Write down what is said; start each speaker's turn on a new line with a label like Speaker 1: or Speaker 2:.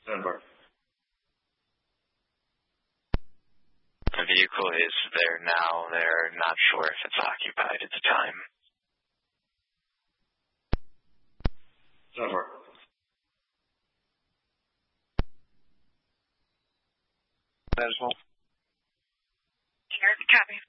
Speaker 1: Denver.
Speaker 2: The vehicle is there now. They're not sure if it's occupied at the time.
Speaker 1: Denver.
Speaker 3: That as well.
Speaker 4: Here, copy.